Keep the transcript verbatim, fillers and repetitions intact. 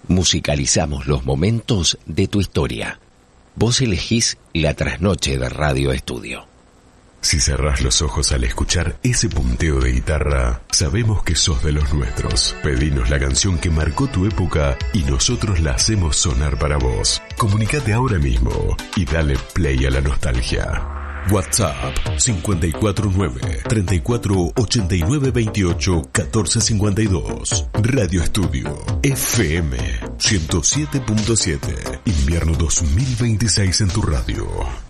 Musicalizamos los momentos de tu historia. Vos elegís la trasnoche de Radio Estudio. Si cerrás los ojos al escuchar ese punteo de guitarra, sabemos que sos de los nuestros. Pedinos la canción que marcó tu época y nosotros la hacemos sonar para vos. Comunicate ahora mismo y dale play a la nostalgia. WhatsApp cinco cuatro nueve, treinta y cuatro, ochenta y nueve, veintiocho, catorce cincuenta y dos. Radio Estudio F M ciento siete punto siete. Invierno dos mil veintiséis en tu radio.